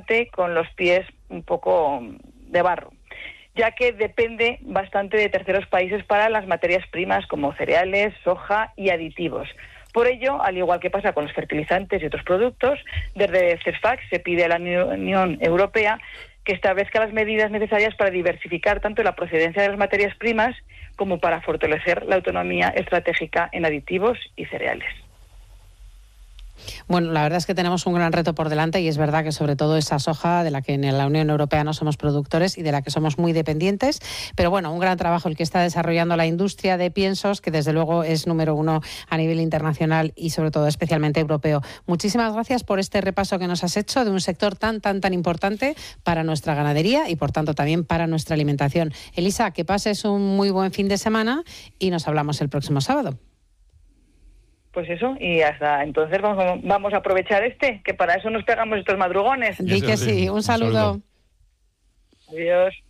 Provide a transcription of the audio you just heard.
actualmente con los pies un poco de barro, ya que depende bastante de terceros países para las materias primas como cereales, soja y aditivos. Por ello, al igual que pasa con los fertilizantes y otros productos, desde CESFAC se pide a la Unión Europea que establezca las medidas necesarias para diversificar tanto la procedencia de las materias primas como para fortalecer la autonomía estratégica en aditivos y cereales. Bueno, la verdad es que tenemos un gran reto por delante y es verdad que sobre todo esa soja de la que en la Unión Europea no somos productores y de la que somos muy dependientes, pero bueno, un gran trabajo el que está desarrollando la industria de piensos, que desde luego es número uno a nivel internacional y sobre todo especialmente europeo. Muchísimas gracias por este repaso que nos has hecho de un sector tan importante para nuestra ganadería y por tanto también para nuestra alimentación. Elisa, que pases un muy buen fin de semana y nos hablamos el próximo sábado. Pues eso, y hasta entonces vamos a aprovechar que para eso nos pegamos estos madrugones. Di que sí, un saludo. Adiós.